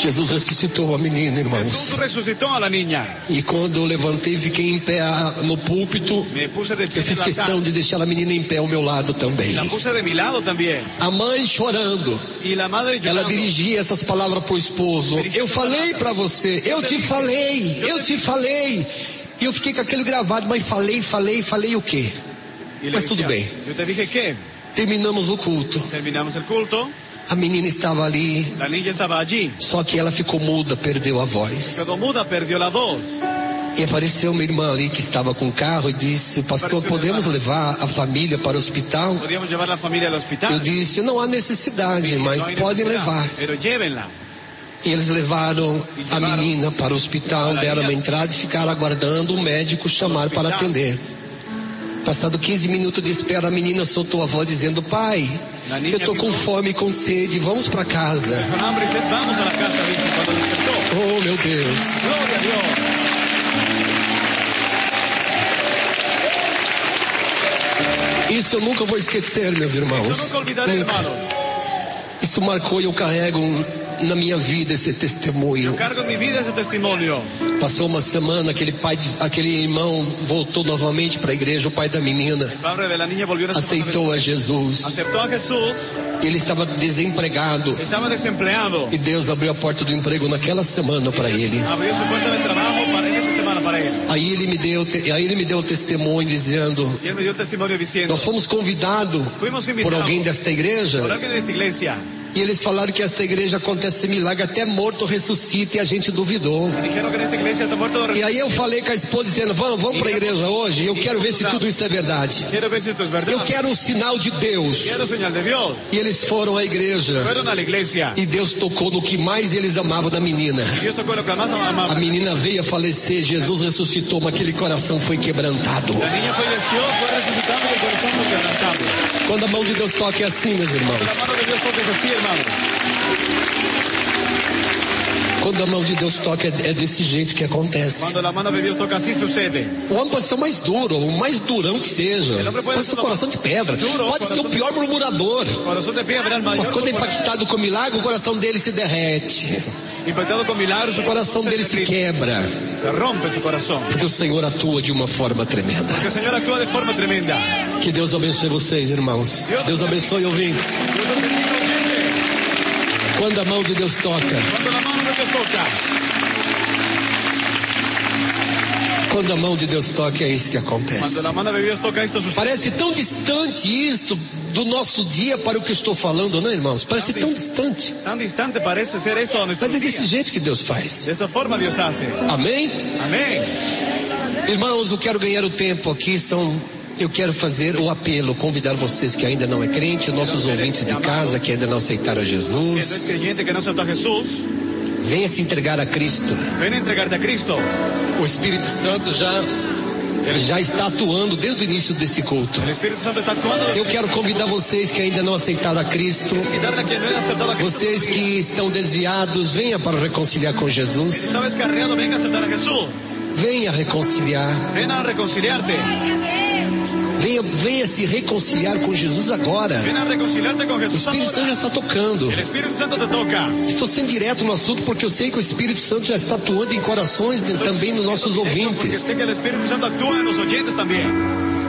Speaker 2: Jesus ressuscitou a menina, irmãos.
Speaker 3: Jesús resucitó a la niña.
Speaker 2: E quando eu levantei e fiquei em pé no púlpito,
Speaker 3: Me puse de pie
Speaker 2: eu fiz
Speaker 3: en el altar.
Speaker 2: questão de deixar a menina em pé ao meu lado também.
Speaker 3: La puse de mi lado también.
Speaker 2: A mãe chorando,
Speaker 3: Y la madre
Speaker 2: ela
Speaker 3: llorando.
Speaker 2: dirigia essas palavras pro esposo. Eu falei pra você, eu te falei, eu te falei. E eu fiquei com aquele gravado, mas falei, falei, falei o quê?
Speaker 3: Y le
Speaker 2: Mas tudo
Speaker 3: decía,
Speaker 2: bem.
Speaker 3: Yo te dije que
Speaker 2: Terminamos o culto.
Speaker 3: terminamos el culto.
Speaker 2: A menina estava ali,
Speaker 3: La niña estaba allí.
Speaker 2: só que ela ficou muda, perdeu a voz.
Speaker 3: Quedó muda, perdió la voz.
Speaker 2: E apareceu uma irmã ali que estava com o carro e disse, pastor, podemos levar a família para o hospital?
Speaker 3: Podíamos llevar la familia al hospital.
Speaker 2: Eu disse, não há necessidade, mas
Speaker 3: No hay
Speaker 2: podem
Speaker 3: necesidad,
Speaker 2: levar.
Speaker 3: Pero llévenla.
Speaker 2: E eles levaram a menina para o hospital, deram uma entrada e ficaram aguardando o médico chamar para atender. Passado quinze minutos de espera, a menina soltou a voz dizendo, pai, eu estou com fome e com sede, vamos para casa.
Speaker 3: Con hambre y sed, vamos a la casa, dice, cuando despertó.
Speaker 2: Oh, meu Deus.
Speaker 3: Gloria a Dios.
Speaker 2: Isso eu nunca vou esquecer, meus irmãos.
Speaker 3: Yo nunca olvidaré,
Speaker 2: Nunca.
Speaker 3: hermano.
Speaker 2: Isso marcou e eu carrego na minha vida esse testemunho.
Speaker 3: Yo cargo en mi vida ese testimonio.
Speaker 2: Passou uma semana, aquele pai, aquele irmão voltou novamente para a igreja, o pai da menina
Speaker 3: El padre de la niña volvió a
Speaker 2: aceitou a Jesus.
Speaker 3: Aceptó a Jesús.
Speaker 2: Ele estava desempregado
Speaker 3: Estaba desempleado.
Speaker 2: e Deus abriu a porta do emprego naquela semana para ele.
Speaker 3: Abrió su puerta de trabajo para en esa semana para él.
Speaker 2: Aí ele me deu, te- aí ele me deu o testemunho dizendo:
Speaker 3: Y él me dio testimonio diciendo,
Speaker 2: nós fomos convidados
Speaker 3: fuimos
Speaker 2: por
Speaker 3: invitados
Speaker 2: alguém desta igreja
Speaker 3: por alguien de esta iglesia.
Speaker 2: e eles falaram que esta igreja acontece milagre, até morto ressuscita, e a gente duvidou.
Speaker 3: Y dijeron que en esta iglesia está muerto de
Speaker 2: E aí eu falei com a esposa dizendo: vamos, vamos para a igreja hoje, eu quero ver se tudo isso é verdade.
Speaker 3: Quiero ver si esto es verdad.
Speaker 2: Eu quero um sinal de Deus.
Speaker 3: Quiero señal de Dios.
Speaker 2: E eles foram à igreja
Speaker 3: Fueron a la iglesia.
Speaker 2: e Deus tocou no que mais eles amavam da menina.
Speaker 3: Y Dios tocó lo que más
Speaker 2: A
Speaker 3: amaba.
Speaker 2: menina veio a falecer, Jesus ressuscitou, mas aquele coração foi quebrantado.
Speaker 3: La niña falleció, fue resucitada y el corazón fue quebrantado.
Speaker 2: Quando a mão de Deus toca é assim, meus irmãos.
Speaker 3: La mano de Dios toca así, hermano.
Speaker 2: Quando a mão de Deus toca é, é desse jeito que acontece.
Speaker 3: Cuando la mano de Dios toca así sucede.
Speaker 2: O homem pode ser o mais duro, o mais durão que seja. Pode ser o coração de pedra. Pode ser o pior murmurador.
Speaker 3: Corazón de piedra, el
Speaker 2: Mas
Speaker 3: mayor
Speaker 2: quando é impactado com o milagre, o coração dele se derrete.
Speaker 3: impactado con milagros,
Speaker 2: O coração dele se quebra.
Speaker 3: se rompe su corazón.
Speaker 2: Porque o Senhor atua de uma forma tremenda.
Speaker 3: Porque el Señor actúa de forma tremenda.
Speaker 2: Que Deus abençoe vocês, irmãos. Deus abençoe ouvintes.
Speaker 3: Dios los bendiga, oyentes.
Speaker 2: Quando a mão de Deus toca,
Speaker 3: Cuando la mano de Dios toca,
Speaker 2: quando a mão de Deus toca, é isso que acontece.
Speaker 3: cuando la mano de Dios toca, esto sucede.
Speaker 2: Parece tão distante isso do nosso dia para o que eu estou falando, né, irmãos? Parece tão distante.
Speaker 3: Tan distante parece ser esto a nuestro
Speaker 2: Mas é desse
Speaker 3: día.
Speaker 2: jeito que Deus faz.
Speaker 3: De esa forma Dios hace.
Speaker 2: Amém?
Speaker 3: Amén.
Speaker 2: Irmãos, eu quero ganhar o tempo aqui, são... Eu quero fazer o apelo, convidar vocês que ainda não é crente, nossos ouvintes de casa que ainda não aceitaram a
Speaker 3: Que no es
Speaker 2: Jesus,
Speaker 3: creyente, que no acepta a Jesús,
Speaker 2: venha se entregar a Cristo.
Speaker 3: ven a entregarte a Cristo.
Speaker 2: O Espírito Santo já, já está atuando desde o início desse culto.
Speaker 3: El Espíritu Santo está actuando.
Speaker 2: Eu quero convidar vocês que ainda não aceitaram a Cristo,
Speaker 3: Quitarle a quien no ha aceptado a Cristo.
Speaker 2: vocês que estão desviados, venha para reconciliar com
Speaker 3: Si
Speaker 2: Jesus.
Speaker 3: sabes carreado, venga a aceptar a Jesús.
Speaker 2: Venha reconciliar.
Speaker 3: Ven a reconciliarte.
Speaker 2: Venha, venha se reconciliar com Jesus agora.
Speaker 3: Ven a reconciliarte con
Speaker 2: O
Speaker 3: Jesús
Speaker 2: Espírito Santo já
Speaker 3: ahora.
Speaker 2: está tocando.
Speaker 3: El Espíritu Santo te toca.
Speaker 2: Estou sendo direto no assunto porque eu sei que o Espírito Santo já está atuando em corações de, também nos nossos
Speaker 3: Porque
Speaker 2: ouvintes.
Speaker 3: sé que el Espíritu Santo actúa en los oyentes también.